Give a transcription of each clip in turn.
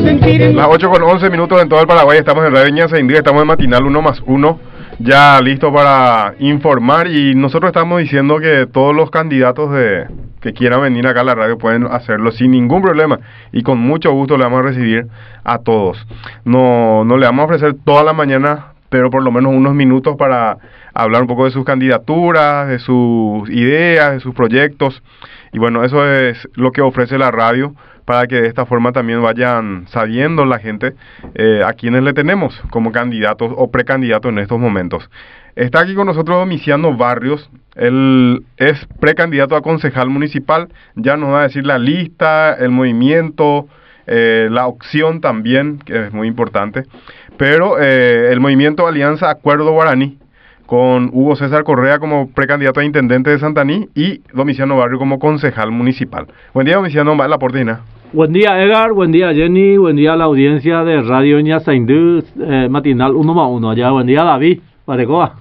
Las 8:11 en todo el Paraguay, estamos en Radio Ñanza Indí, estamos en Matinal 1+1, ya listo para informar, y nosotros estamos diciendo que todos los candidatos que quieran venir acá a la radio pueden hacerlo sin ningún problema, y con mucho gusto le vamos a recibir a todos. No le vamos a ofrecer toda la mañana, pero por lo menos unos minutos para hablar un poco de sus candidaturas, de sus ideas, de sus proyectos, y bueno, eso es lo que ofrece la radio, para que de esta forma también vayan sabiendo la gente a quienes le tenemos como candidatos o precandidatos en estos momentos. Está aquí con nosotros Domiciano Barrios, él es precandidato a concejal municipal, ya nos va a decir la lista, el movimiento, la opción también, que es muy importante, pero el movimiento Alianza Acuerdo Guaraní, con Hugo César Correa como precandidato a intendente de Santaní y Domiciano Barrio como concejal municipal. Buen día, Domiciano, va la portina. Buen día, Edgar, buen día, Jenny, buen día a la audiencia de Radio Ñanza Indí, Matinal 1+1, allá, buen día, David, Parecoa.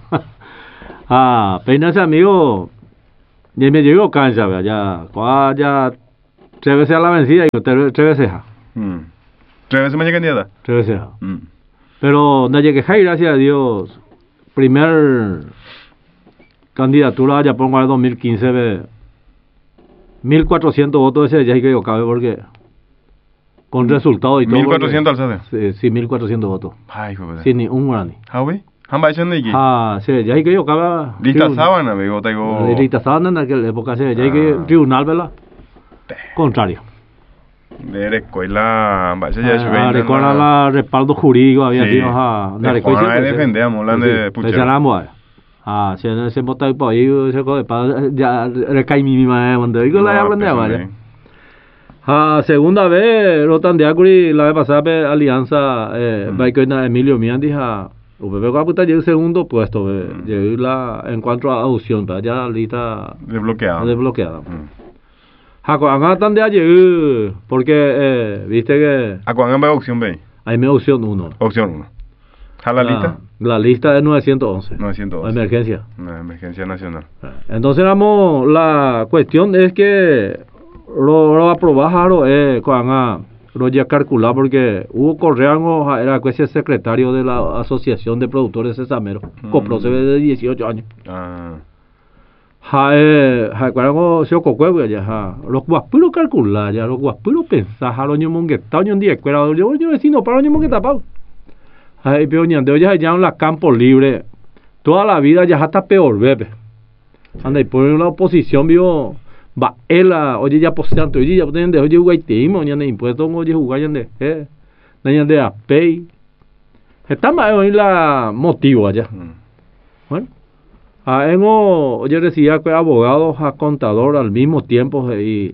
Peinase, amigo, ya me llegó cancha, ya 3 veces a la vencida y 3 veces. 3 veces me candidata. 3 veces. Pero no llegué, gracias a Dios. Primer candidatura ya pongo en el 2015 1.400 votos, ese ya hay que yo cabe porque con resultados y todo. 1.400 alzade. Sí, 1.400 votos. Ay, joder. Sin ni un guaraní. ¿Hawi? ¿Han bajado de aquí? Sí, ya hay que yo cabe. Lista sábana, me digo, tengo. Lista sábana en aquella época, sí, ya hay que tribunal, ¿verdad? Contrario. De la escuela, recuerda la respaldo jurídico, había sido de Juan defendemos, hablando de puchero. Si en ese momento ahí se coge ya recae mi misma donde digo la aprendía segunda vez rotan de Acuri la vez pasada alianza Baikoina Emilio Miandi UPP Caputa llegó segundo puesto llegó la en cuanto a opción ya lista desbloqueada. Jacoanga tan de ayer porque viste que Jacoanga va opción B. Ahí me opción 1. Opción 1. ¿A la lista? La lista es 911. Emergencia. Una emergencia nacional. Entonces la cuestión es que lo aprobaron lo ya calcular porque Hugo Correa era ese secretario de la Asociación de Productores de Sesameros, coproce de 18 años. Los guaspiros calcular ya, los guaspiros pensar los ñomonguetados ñon día escuela yo vecino para ñomonguetapau. Pero ñandeo ya en la campo libre toda la vida ya hasta peor bebé. Anda y ponen la oposición vio va ela oye ya postanto oye ya tienen de oye guaitimo ñande impuesto oye jugar ñande ñande a pay. Está más en la motivo allá. Bueno. Yo decía que abogados a contador al mismo tiempo y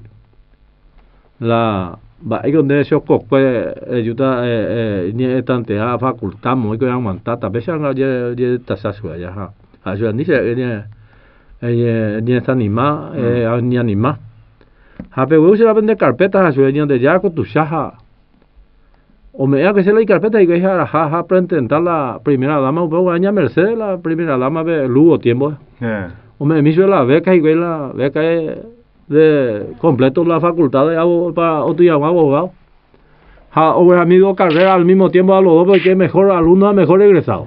la ahí donde se ocupó ayuda ni tantea facultad muy que aguantar tal vez ya tasasu allá ayuda ni se ni está anima ni anima pero se la vende carpetas ayuda de ya con tu shaja o me da que se la carpeta y que ja para intentar la primera dama un poco aña Mercedes la primera dama de Lugo tiempo o me hizo la beca y que la beca de completo la facultad de para otro abogado o amigo carrera al mismo tiempo a los dos porque mejor alumno mejor egresado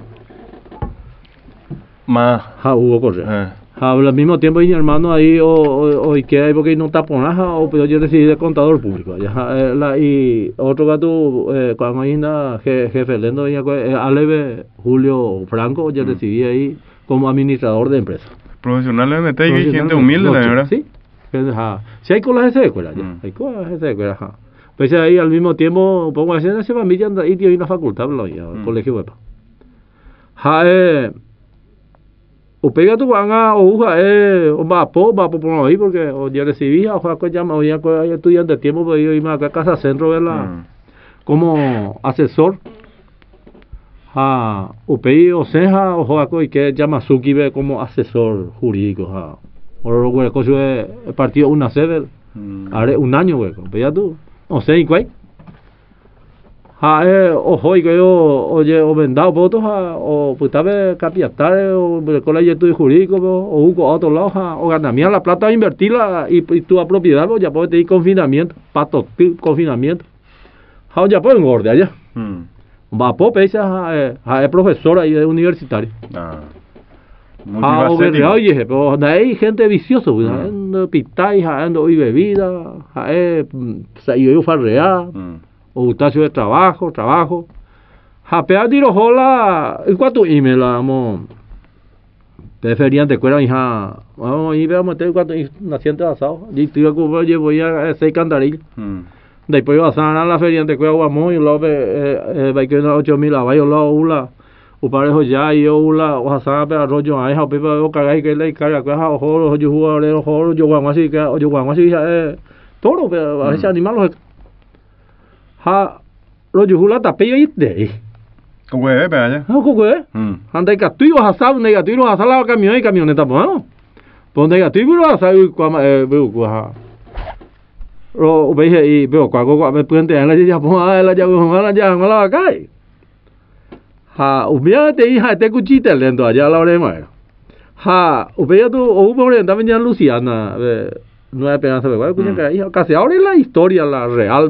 más Hugo Correa al mismo tiempo y mi hermano ahí o que hay porque no está por nada o pero yo decidí de contador público y otro gato cuando hay una jefe lendo Aleve Julio Franco yo decidí ahí como administrador de empresa profesional de MT y gente humilde la verdad sí si hay colas de escuela ya hay colas de escuela pues ahí al mismo tiempo pongo a hacer esa familia y tiene una facultad el colegio web o pega tu gana o usa o va por ahí porque o ya recibí o sea que llama o ya hay estudiante de tiempo pues yo irme acá a Casa Centro verla como asesor o pedi o sea o joaco y que llama Suki ve como asesor jurídico o lo que cosa el partido una sede haré un año güey pega tú o sea y cuál ojo y que yo oye o vendado votos o pues tal capital o el colegio de estudio jurídico o a otro lado o ganamia la plata a invertirla y tu propiedad ya puedes tener confinamiento confinamiento ha ya pueden gorda ya va pope esa es profesora ahí de universitario oye pero hay gente viciosa ando pitai ando y bebida yo farrea o utacio de trabajo japea tiro hola en cuanto email vamos preferían te cueran hija vamos y veamos te cuánto naciente asado y tío que llevo ya 6 candarillos después iba a sanar la feria te cuero vamos y lo ve que 8.000 la vaya la ula o parejo ya y ula o sanar pero rollo ahí ha pepa o cagai que le carga que ha ojo yo jugador ojo yo guan así que yo guan así toro pero a veces animal ha rollo hula tapillo y de ¿cómo es allá? ¿Cómo es? Anda que tú ibas a saber negativo a salir camión y camioneta pues pues negativo vas a saber cuál lo veis y veo cuál me pueden tener la ya pues la acá ha ubíate hija te cuchita lento allá la hora más ha ubía tú o por también ya Luciana no hay esperanza de cuál hija casi ahora es la historia la real